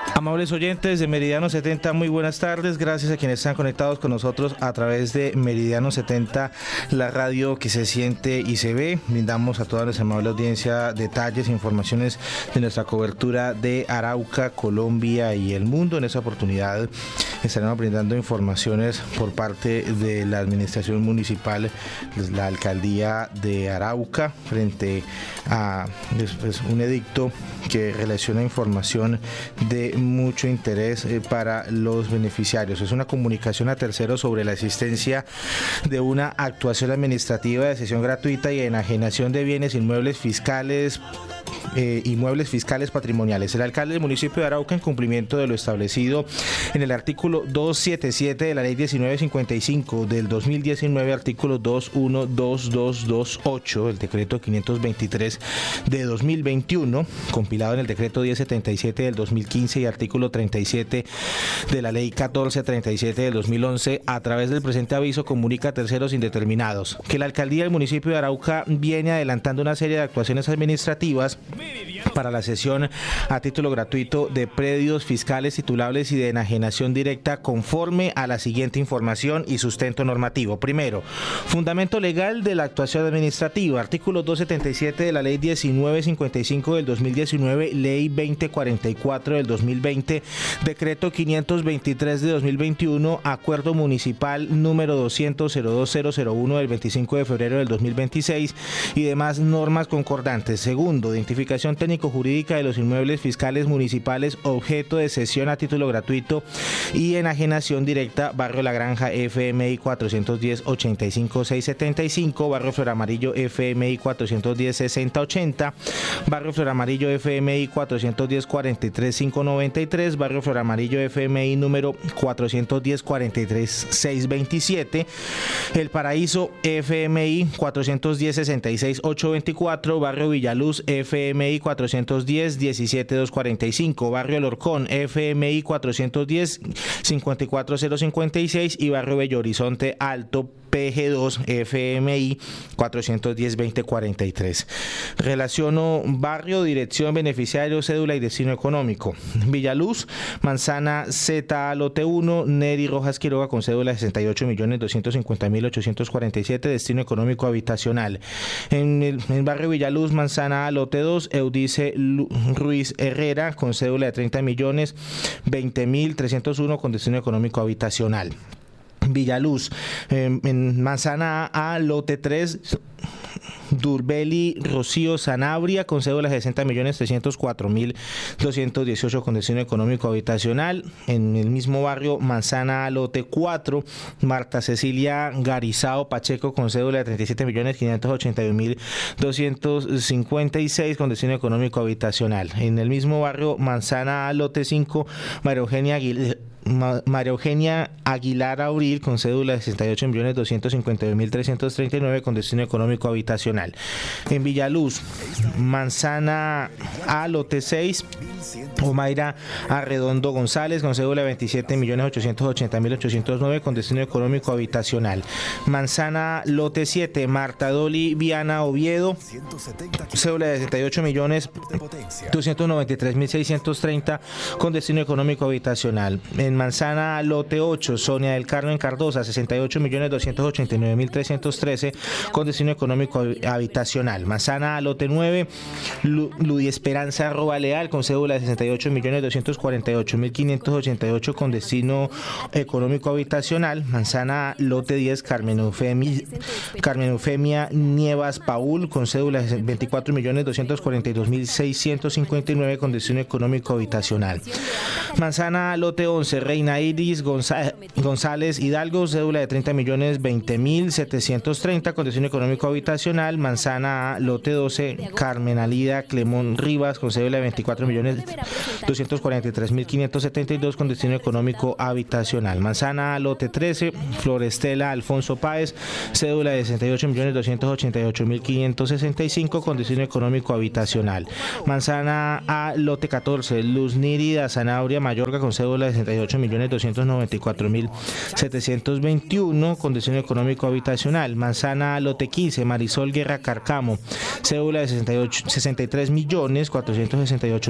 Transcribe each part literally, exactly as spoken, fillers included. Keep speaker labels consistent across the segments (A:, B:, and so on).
A: Amables oyentes de Meridiano setenta, muy buenas tardes. Gracias a quienes están conectados con nosotros a través de Meridiano setenta, la radio que se siente y se ve. Brindamos a toda nuestra amable audiencia detalles, informaciones de nuestra cobertura de Arauca, Colombia y el mundo. En esta oportunidad estaremos brindando informaciones por parte de la administración municipal, la alcaldía de Arauca, frente a pues, un edicto que relaciona información de mucho interés eh, para los beneficiarios. Es una comunicación a terceros sobre la existencia de una actuación administrativa de cesión gratuita y enajenación de bienes inmuebles fiscales eh, inmuebles fiscales patrimoniales. El alcalde del municipio de Arauca, en cumplimiento de lo establecido en el artículo doscientos setenta y siete de la ley diecinueve cincuenta y cinco del dos mil diecinueve, artículo dos uno dos dos dos ocho del decreto quinientos veintitrés de dos mil veintiuno, compilado en el decreto diez setenta y siete del dos mil quince y artículo treinta y siete de la ley catorce treinta y siete del dos mil once, a través del presente aviso comunica a terceros indeterminados que la alcaldía del municipio de Arauca viene adelantando una serie de actuaciones administrativas para la cesión a título gratuito de predios fiscales titulables y de enajenación directa conforme a la siguiente información y sustento normativo. Primero, fundamento legal de la actuación administrativa, artículo doscientos setenta y siete de la ley diecinueve cincuenta y cinco del dos mil diecinueve, ley veinte cuarenta y cuatro del dos mil veinte, decreto quinientos veintitrés de dos mil veintiuno, acuerdo municipal número doscientos cero dos cero cero uno del veinticinco de febrero del dos mil veintiséis y demás normas concordantes. Segundo, identificación técnico-jurídica de los inmuebles fiscales municipales objeto de cesión a título gratuito y enajenación directa, barrio La Granja, F M I cuatrocientos diez ochenta y cinco seiscientos setenta y cinco, barrio Floramarillo, F M I cuatrocientos diez sesenta ochenta, barrio Floramarillo, F M I cuatrocientos diez cuarenta y tres quinientos noventa y tres, barrio Floramarillo, F M I número cuatrocientos diez cuarenta y tres seiscientos veintisiete, El Paraíso, F M I cuatrocientos diez sesenta y seis ochocientos veinticuatro, barrio Villaluz, F M I cuatrocientos diez diecisiete doscientos cuarenta y cinco, barrio El Horcón, F M I cuatrocientos diez cincuenta y cuatro cero cincuenta y seis y barrio Bello Horizonte Alto, P G dos, F M I cuatrocientos diez veinte cuarenta y tres. Relaciono barrio, dirección, beneficiario, cédula y destino económico. Villaluz, Manzana Z, lote uno, Neri Rojas Quiroga, con cédula sesenta y ocho millones doscientos cincuenta mil ochocientos cuarenta y siete, destino económico habitacional. En el en barrio Villaluz, Manzana A, lote dos, Eudice Lu, Ruiz Herrera, con cédula de treinta millones veinte mil trescientos uno, con destino económico habitacional. Villaluz, eh, en Manzana A, lote tres, Durbeli Rocío Sanabria, con cédula de sesenta millones trescientos cuatro mil doscientos dieciocho, con destino económico habitacional. En el mismo barrio, Manzana A, lote cuatro, Marta Cecilia Garizao Pacheco, con cédula de treinta y siete millones quinientos ochenta y un mil doscientos cincuenta y seis, con destino económico habitacional. En el mismo barrio, Manzana A, lote cinco, María Eugenia Aguilar María Eugenia Aguilar Abril, con cédula de sesenta y ocho millones doscientos cincuenta y un mil trescientos treinta y nueve, con destino económico habitacional. En Villaluz, Manzana A, lote seis, Omaira Arredondo González, con cédula de veintisiete millones ochocientos ochenta mil ochocientos nueve, con destino económico habitacional. Manzana lote siete, Marta Doli Viana Oviedo, cédula de sesenta y ocho millones doscientos noventa y tres mil seiscientos treinta, con destino económico habitacional. En Manzana lote ocho, Sonia del Carmen Cardosa, sesenta y ocho millones doscientos ochenta y nueve mil trescientos trece, con destino económico habitacional. Manzana lote nueve, Ludi Esperanza Roba Leal, con cédula de sesenta y ocho millones doscientos cuarenta y ocho mil quinientos ochenta y ocho, con destino económico habitacional. Manzana lote diez, Carmen Eufemia, Carmen Eufemia Nievas Paul, con cédula de veinticuatro millones doscientos cuarenta y dos mil seiscientos cincuenta y nueve, con destino económico habitacional. Manzana lote once, Reina Iris González, González Hidalgo, cédula de treinta millones veinte mil setecientos treinta, con destino económico habitacional. Manzana lote doce, Carmen Alida Clemón Rivas, con cédula de veinticuatro millones doscientos cuarenta y tres mil quinientos setenta y dos, con destino económico habitacional. Manzana lote trece, Florestela Alfonso Páez, cédula de sesenta y ocho millones doscientos ochenta y ocho mil quinientos sesenta y cinco, con destino económico habitacional. Manzana A lote catorce, Luz Nírida Zanabria Mayorga, con cédula de sesenta y ocho millones doscientos noventa y cuatro mil setecientos veintiuno, con destino económico habitacional. Manzana lote quince, Marisol Guerra Carcamo, cédula de sesenta y ocho, sesenta y tres millones cuatrocientos sesenta y ocho mil quinientos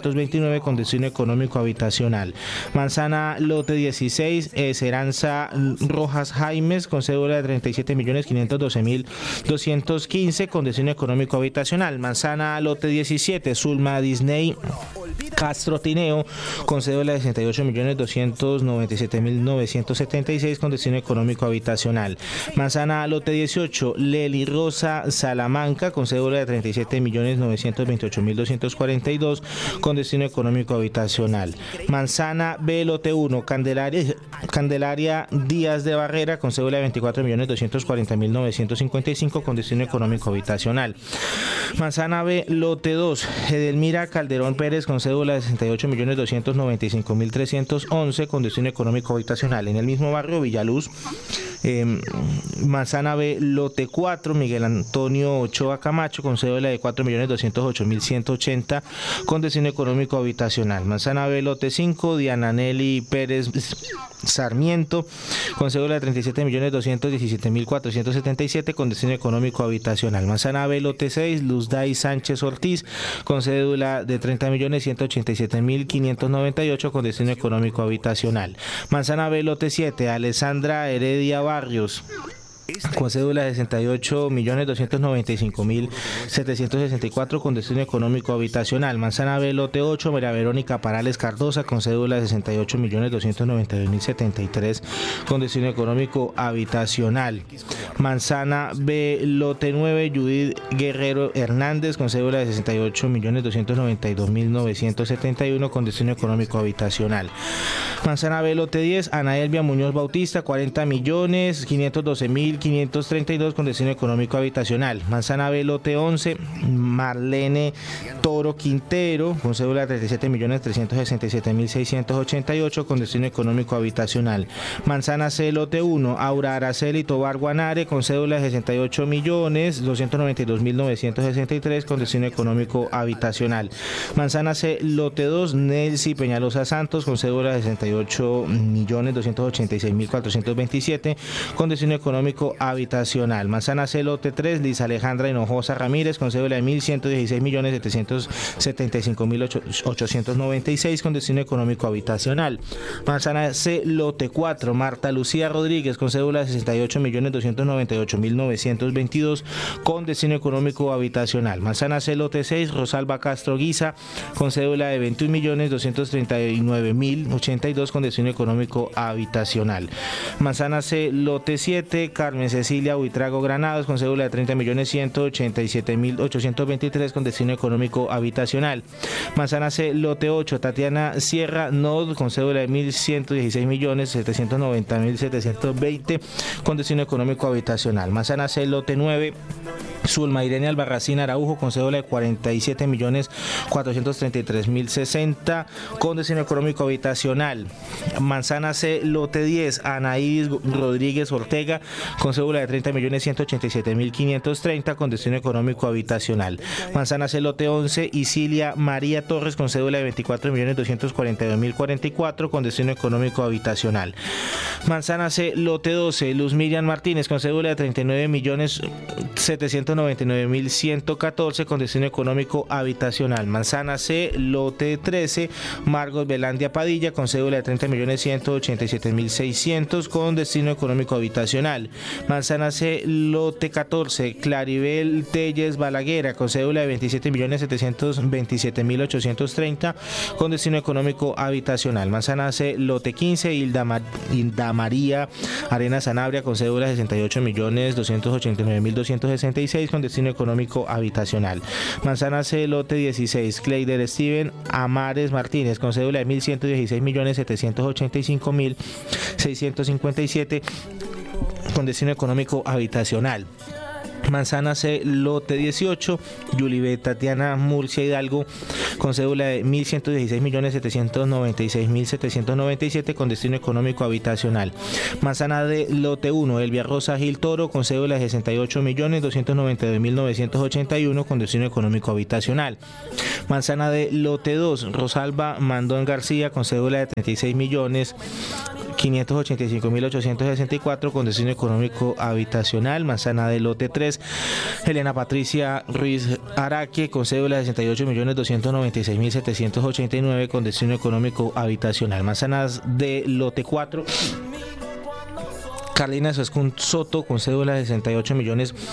A: novecientos veintinueve con destino económico habitacional. Manzana lote dieciséis, Esperanza Rojas Jaimes con cédula de treinta y siete millones quinientos doce mil doscientos quince con destino económico habitacional. Manzana lote diecisiete, Zulma Disney Castro Tineo con cédula de sesenta y ocho millones doscientos noventa y siete mil novecientos setenta y seis con destino económico habitacional. Manzana lote dieciocho, Leli Rosa Salamanca con cédula de treinta y siete millones novecientos veintiocho mil doscientos cuarenta y dos con destino económico habitacional. Manzana B lote uno, Candelaria, Candelaria Díaz de Barrera con cédula de veinticuatro millones doscientos cuarenta mil novecientos cincuenta y cinco con destino económico habitacional. Manzana B lote dos, Edelmira Calderón Pérez con cédula de sesenta y ocho millones doscientos noventa y cinco mil trescientos once con destino económico habitacional. En el mismo barrio Villaluz, eh, Manzana B lote cuatro, Miguel Antonio Ochoa Camacho con cédula de cuatro millones doscientos ocho mil ciento ochenta con destino económico habitacional. Manzana B lote cinco, Diana Nelly Pérez Sarmiento con cédula de treinta y siete millones doscientos diecisiete mil cuatrocientos setenta y siete con destino económico habitacional. Manzana B lote seis, Luzday Sánchez Ortiz con cédula de treinta millones ciento ochenta y siete mil quinientos noventa y ocho con destino económico habitacional. Manzana B lote siete, Alessandra Heredia Barrios con cédula de sesenta y ocho millones doscientos noventa y cinco mil setecientos sesenta y cuatro con destino económico habitacional. Manzana B lote ocho, María Verónica Parales Cardosa con cédula de sesenta y ocho millones doscientos noventa y dos mil setenta y tres con destino económico habitacional. Manzana B lote nueve, Judith Guerrero Hernández con cédula de sesenta y ocho millones doscientos noventa y dos mil novecientos setenta y uno con destino económico habitacional. Manzana B lote diez, Ana Elvia Muñoz Bautista cuarenta millones quinientos doce mil quinientos treinta y dos con destino económico habitacional. Manzana B lote once, Marlene Toro Quintero con cédula de treinta y siete millones trescientos sesenta y siete mil seiscientos ochenta y ocho con destino económico habitacional. Manzana C lote uno, Aura Araceli Tobar Guanare con cédula de sesenta y ocho millones doscientos noventa y dos mil novecientos sesenta y tres con destino económico habitacional. Manzana C lote dos, Nelcy Peñalosa Santos con cédula de sesenta y ocho millones doscientos ochenta y seis mil cuatrocientos veintisiete con destino económico habitacional. Manzana C lote tres, Liz Alejandra Hinojosa Ramírez con cédula de mil ciento dieciséis millones setecientos setenta y cinco mil ochocientos noventa y seis con destino económico habitacional. Manzana C lote cuatro, Marta Lucía Rodríguez con cédula de sesenta y ocho millones doscientos noventa y ocho mil novecientos veintidós con destino económico habitacional. Manzana C lote seis, Rosalba Castro Guisa con cédula de veintiún millones doscientos treinta y nueve mil ochenta y dos con destino económico habitacional. Manzana C lote siete, Carmen Cecilia Huitrago Granados con cédula de treinta millones ciento ochenta y siete mil ochocientos veintitrés con destino económico habitacional. Manzana C lote ocho, Tatiana Sierra Nod con cédula de mil ciento dieciséis millones setecientos noventa mil setecientos veinte con destino económico habitacional. Manzana C lote nueve, Zulma Irene Albarracín Araujo con cédula de cuarenta y siete millones cuatrocientos treinta y tres mil sesenta con destino económico habitacional. Manzana C lote diez, Anaídis Rodríguez Ortega con cédula de treinta millones ciento ochenta y siete mil quinientos treinta con destino económico habitacional. Manzana C lote once, Isilia María Torres con cédula de veinticuatro millones doscientos cuarenta y dos mil cuarenta y cuatro con destino económico habitacional. Manzana C lote doce, Luz Miriam Martínez con cédula de treinta y nueve millones setecientos noventa y nueve mil ciento catorce con destino económico habitacional. Manzana C lote trece, Margot Belandia Padilla con cédula de treinta millones ciento ochenta y siete mil seiscientos con destino económico habitacional. Manzana C lote catorce, Claribel Telles Balaguera con cédula de veintisiete millones setecientos veintisiete mil ochocientos treinta con destino económico habitacional. Manzana C lote quince, Hilda, Mar Hilda María Arena Sanabria con cédula de sesenta y ocho millones doscientos ochenta y nueve mil doscientos sesenta y seis con destino económico habitacional. Manzana C lote dieciséis, Cleider Steven Amares Martínez con cédula de mil ciento dieciséis millones setecientos ochenta y cinco mil seiscientos cincuenta y siete con destino económico habitacional. Manzana C lote dieciocho, Yulibet Tatiana Murcia Hidalgo con cédula de mil ciento dieciséis millones setecientos noventa y seis mil setecientos noventa y siete con destino económico habitacional. Manzana D lote uno, Elvia Rosa Gil Toro con cédula de sesenta y ocho millones doscientos noventa y dos mil novecientos ochenta y uno con destino económico habitacional. Manzana D lote dos, Rosalba Mandón García con cédula de treinta y seis millones quinientos ochenta y cinco mil ochocientos sesenta y cuatro con destino económico habitacional. Manzana de lote tres, Helena Patricia Ruiz Araque con cédula de sesenta y ocho millones doscientos noventa y seis mil setecientos ochenta y nueve con destino económico habitacional. Manzanas de lote cuatro, Carolina Suescun Soto con cédula de sesenta y ocho millones